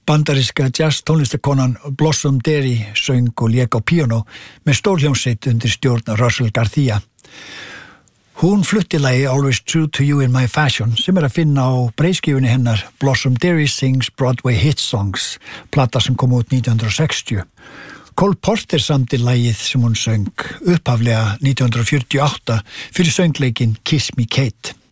Bandaríska jazz tónlistakonan Blossom Dery söng og lék á píanó með stórhljómsveit undir stjórn Russell Garcia. Hún flutti lagið Always True to You in My Fashion sem að finna á breiðskífunni hennar Blossom Dery Sings Broadway Hit Songs, plata sem kom út 1960. Cole Porter samdi lagið sem hún söng upphaflega 1948 fyrir söngleikinn Kiss Me Kate.